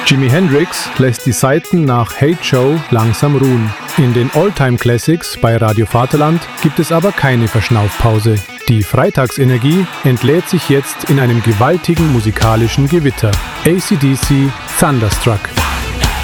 Jimi Hendrix lässt die Saiten nach Hey Joe langsam ruhen. In den All-Time Classics bei Radio Vaterland gibt es aber keine Verschnaufpause. Die Freitagsenergie entlädt sich jetzt in einem gewaltigen musikalischen Gewitter. AC/DC Thunderstruck.